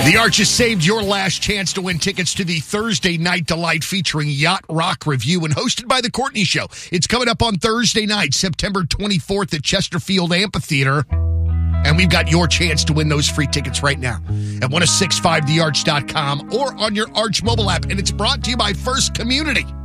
The Arch has saved your last chance to win tickets to the Thursday Night Delight featuring Yacht Rock Review and hosted by The Courtney Show. It's coming up on Thursday night, September 24th at Chesterfield Amphitheater. And we've got your chance to win those free tickets right now at 1065thearch.com or on your Arch mobile app. And it's brought to you by First Community.